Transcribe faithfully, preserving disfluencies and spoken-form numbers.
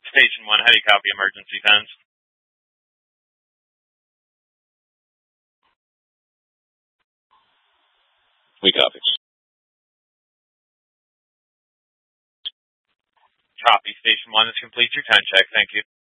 Station one, how do you copy emergency fence? We copy. Copy. Station one, this completes your time check. Thank you.